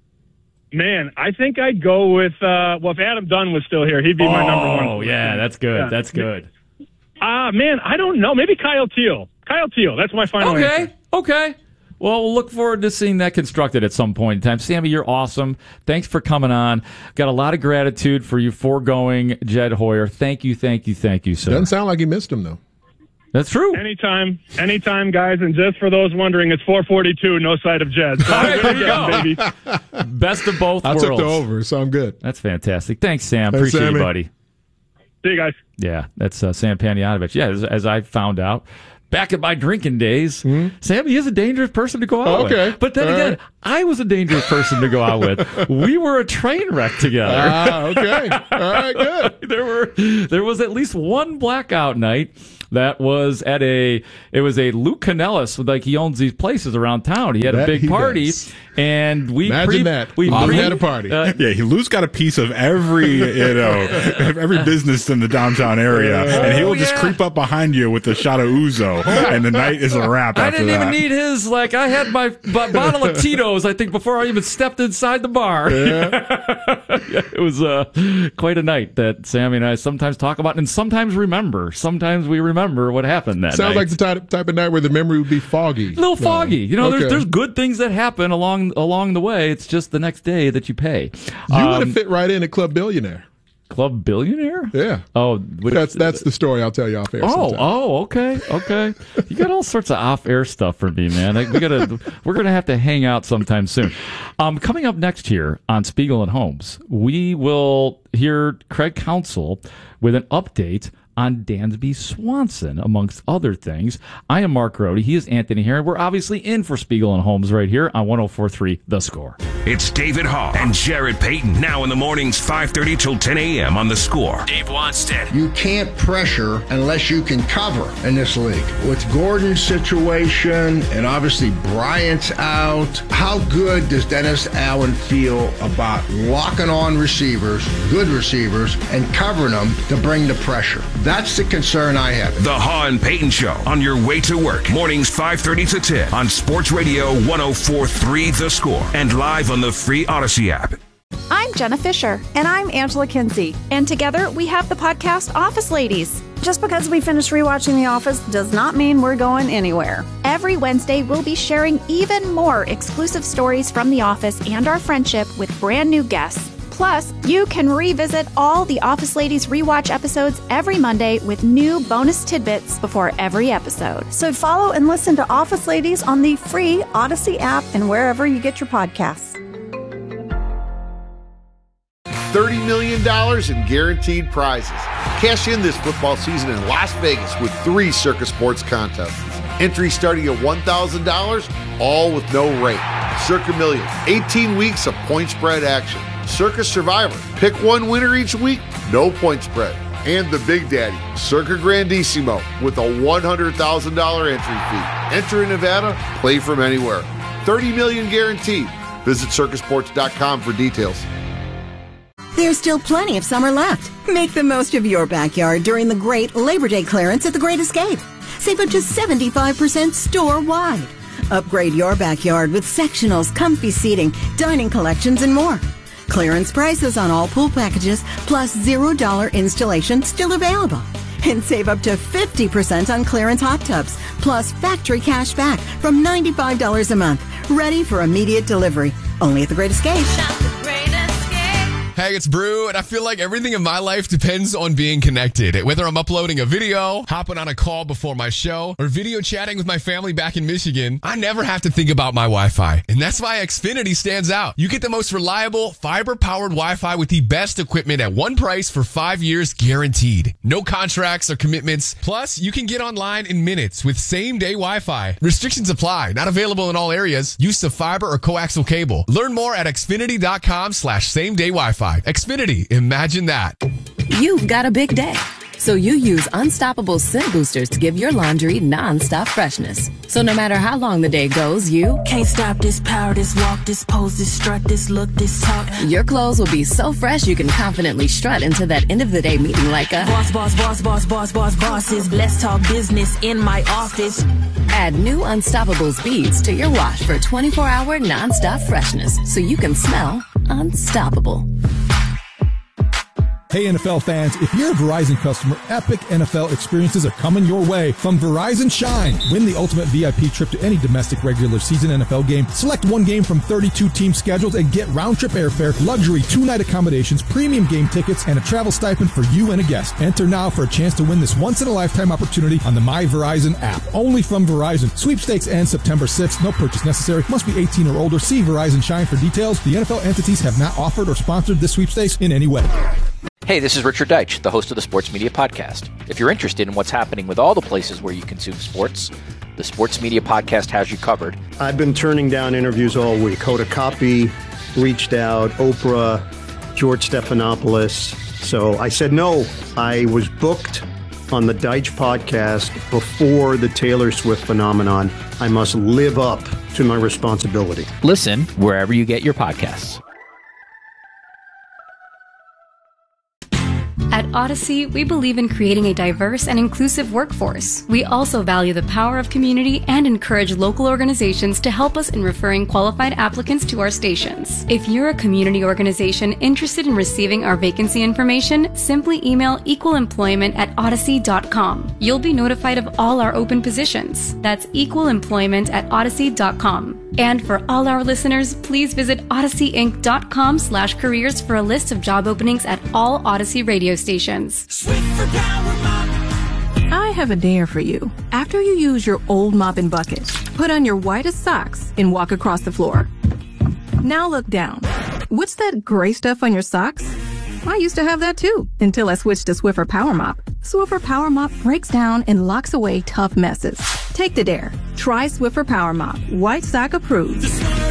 Man, I think I'd go with, uh, well, if Adam Dunn was still here, he'd be my oh, number one. Oh, yeah, that's good. Yeah. That's good. Ah, uh, man, I don't know. Maybe Kyle Teal. Kyle Teal, that's my final okay, answer. Okay, okay. Well, we'll look forward to seeing that constructed at some point in time. Sammy, you're awesome. Thanks for coming on. Got a lot of gratitude for you foregoing Jed Hoyer. Thank you, thank you, thank you, sir. Doesn't sound like he missed him, though. That's true. Anytime, anytime, guys. And just for those wondering, it's four forty-two, no sight of Jed. So All right, there you go. baby. Best of both I worlds. I took the over, so I'm good. That's fantastic. Thanks, Sam. Thanks, Appreciate Sammy. you, buddy. See you guys. Yeah, that's uh, Sam Panayotovich. Yeah, as, as I found out back in my drinking days, mm-hmm. Sammy is a dangerous person to go out oh, okay. with. But then All again, right. I was a dangerous person to go out with. We were a train wreck together. Ah, okay. All right, good. there were there was at least one blackout night. That was at a, it was a Lou Canellis, like he owns these places around town. He had That a big he party, does. and we Imagine pre, that. we Lou pre, had a party. Uh, Yeah, he Lou's got a piece of every you know every business in the downtown area, Oh, and he will just yeah. creep up behind you with a shot of ouzo, and the night is a wrap. I after didn't that. even need his. Like I had my b- bottle of Tito's, I think, before I even stepped inside the bar. Yeah. Yeah, it was uh, quite a night that Sammy and I sometimes talk about, and sometimes remember. Sometimes we remember what happened that Sounds night. like the type, type of night where the memory would be foggy. A little foggy. You know, okay. there's there's good things that happen along along the way. It's just the next day that you pay. You Um, would have fit right in at Club Billionaire. Club Billionaire? Yeah. Oh, would that's that's the story I'll tell you off air. Oh, sometime. oh, okay, okay. You got all sorts of off-air stuff for me, man. Like, we gotta, we're gonna have to hang out sometime soon. Um, coming up next here on Spiegel and Holmes, we will hear Craig Counsell with an update on Dansby Swanson, amongst other things. I am Mark Rohde. He is Anthony Herron. We're obviously in for Spiegel and Holmes right here on one oh four point three The Score. It's David Hall and Jared Payton now in the mornings five thirty till ten a.m. on The Score. Dave Wanstead. You can't pressure unless you can cover in this league. With Gordon's situation and obviously Bryant's out, how good does Dennis Allen feel about locking on receivers, good receivers, and covering them to bring the pressure? That's the concern I have. The Haw and Payton Show on your way to work. Mornings five thirty to ten on Sports Radio one oh four point three The Score and live on the free Odyssey app. I'm Jenna Fisher. And I'm Angela Kinsey. And together we have the podcast Office Ladies. Just because we finished rewatching The Office does not mean we're going anywhere. Every Wednesday, we'll be sharing even more exclusive stories from The Office and our friendship with brand new guests. Plus, you can revisit all the Office Ladies rewatch episodes every Monday with new bonus tidbits before every episode. So follow and listen to Office Ladies on the free Odyssey app and wherever you get your podcasts. thirty million dollars in guaranteed prizes. Cash in this football season in Las Vegas with three Circus Sports contests. Entry starting at one thousand dollars, all with no rate. Circa Million, eighteen weeks of point spread action. Circus Survivor, pick one winner each week, no point spread. And the Big Daddy, Circa Grandissimo, with a one hundred thousand dollars entry fee. Enter in Nevada, play from anywhere. thirty million dollars guaranteed. Visit circus sports dot com for details. There's still plenty of summer left. Make the most of your backyard during the great Labor Day clearance at The Great Escape. Save up to seventy-five percent store-wide. Upgrade your backyard with sectionals, comfy seating, dining collections, and more. Clearance prices on all pool packages, plus zero dollar installation still available. And save up to fifty percent on clearance hot tubs, plus factory cash back from ninety-five dollars a month. Ready for immediate delivery. Only at The Great Escape. Hey, it's Brew, and I feel like everything in my life depends on being connected. Whether I'm uploading a video, hopping on a call before my show, or video chatting with my family back in Michigan, I never have to think about my Wi-Fi. And that's why Xfinity stands out. You get the most reliable, fiber-powered Wi-Fi with the best equipment at one price for five years guaranteed. No contracts or commitments. Plus, you can get online in minutes with same-day Wi-Fi. Restrictions apply. Not available in all areas. Use of fiber or coaxial cable. Learn more at xfinity.com slash same-day Wi-Fi. Xfinity, imagine that. You've got a big day, so you use Unstoppable Scent Boosters to give your laundry non-stop freshness. So no matter how long the day goes, you can't stop this power, this walk, this pose, this strut, this look, this talk. Your clothes will be so fresh you can confidently strut into that end of the day meeting like a boss, boss, boss, boss, boss, boss, bosses. Let's talk business in my office. Add new Unstoppables beads to your wash for twenty-four hour non-stop freshness so you can smell unstoppable. Hey N F L fans, if you're a Verizon customer, epic N F L experiences are coming your way from Verizon Shine. Win the ultimate V I P trip to any domestic regular season N F L game. Select one game from thirty-two team schedules and get round-trip airfare, luxury two-night accommodations, premium game tickets, and a travel stipend for you and a guest. Enter now for a chance to win this once-in-a-lifetime opportunity on the My Verizon app. Only from Verizon. Sweepstakes ends September sixth. No purchase necessary. Must be eighteen or older. See Verizon Shine for details. The N F L entities have not offered or sponsored this sweepstakes in any way. Hey, this is Richard Deitch, the host of the Sports Media Podcast. If you're interested in what's happening with all the places where you consume sports, the Sports Media Podcast has you covered. I've been turning down interviews all week. Hoda Kotb reached out, Oprah, George Stephanopoulos. So I said no. I was booked on the Deitch Podcast before the Taylor Swift phenomenon. I must live up to my responsibility. Listen wherever you get your podcasts. At Odyssey, we believe in creating a diverse and inclusive workforce. We also value the power of community and encourage local organizations to help us in referring qualified applicants to our stations. If you're a community organization interested in receiving our vacancy information, simply email equalemployment at odyssey dot com. You'll be notified of all our open positions. That's equalemployment at odyssey dot com. And for all our listeners, please visit odyssey inc dot com slash careers for a list of job openings at all Odyssey radio stations. I have a dare for you. After you use your old mop and bucket, put on your whitest socks and walk across the floor. Now look down. What's that gray stuff on your socks? I used to have that too, until I switched to Swiffer Power Mop. Swiffer Power Mop breaks down and locks away tough messes. Take the dare. Try Swiffer Power Mop. White sock approved.